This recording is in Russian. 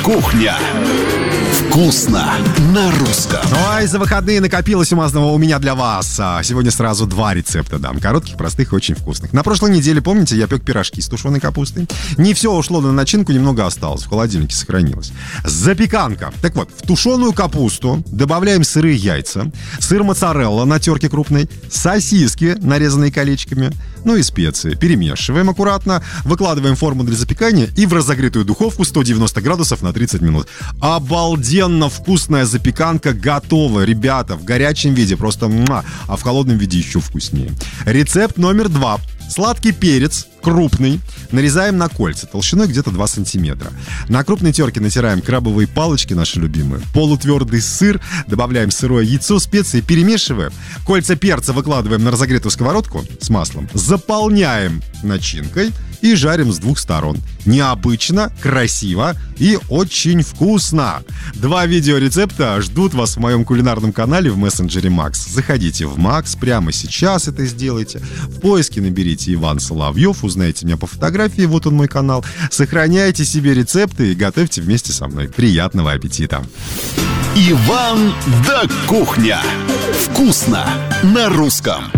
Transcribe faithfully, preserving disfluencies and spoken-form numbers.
Кухня. Вкусно на русском. Ой, за выходные накопилось умазного у меня для вас. А сегодня сразу два рецепта дам. Коротких, простых и очень вкусных. На прошлой неделе, помните, я пек пирожки с тушеной капустой. Не все ушло на начинку, немного осталось. В холодильнике сохранилось. Запеканка. Так вот, в тушеную капусту добавляем сырые яйца, сыр моцарелла на терке крупной, сосиски, нарезанные колечками, ну и специи. Перемешиваем аккуратно, выкладываем форму для запекания и в разогретую духовку сто девяносто градусов на тридцать минут. Обалденно вкусная запеканка готова, ребята, в горячем виде, просто муа, а в холодном виде еще вкуснее. Рецепт номер два. Сладкий перец, крупный, нарезаем на кольца, толщиной где-то два сантиметра. На крупной терке натираем крабовые палочки, наши любимые, полутвердый сыр, добавляем сырое яйцо, специи, перемешиваем. Кольца перца выкладываем на разогретую сковородку с маслом, заполняем начинкой и жарим с двух сторон. Необычно, красиво и очень вкусно. Два видеорецепта ждут вас в моем кулинарном канале в мессенджере Макс. Заходите в Макс, прямо сейчас это сделайте. В поиске наберите Иван Соловьев, узнаете меня по фотографии, вот он мой канал. Сохраняйте себе рецепты и готовьте вместе со мной. Приятного аппетита! Иван да Кухня. Вкусно на русском.